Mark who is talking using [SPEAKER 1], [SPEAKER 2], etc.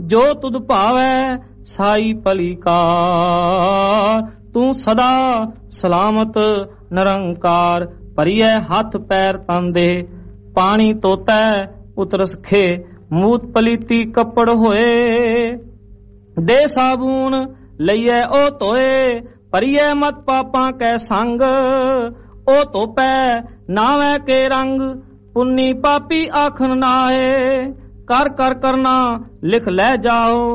[SPEAKER 1] जो तुद भावै साई भली कार। तू सदा सलामत निरंकार। भरिए हाथ पैर तन दे पानी तोतै उतर सखे। मूत पलीती कपड़ होए दे साबून लइए ओ तोए। भरिए मत पापां कै संग ओ तोपै नावे के रंग। पुन्नी पापी आखन नाए कर कर करना लिख ले जाओ।